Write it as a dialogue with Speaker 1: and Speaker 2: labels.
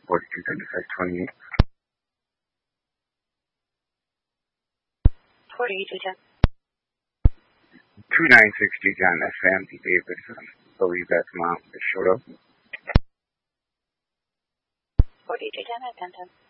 Speaker 1: 427528.
Speaker 2: 4210.
Speaker 1: 2960 John FM, Davis. I believe that's mom that showed up.
Speaker 2: 4210 at 1010.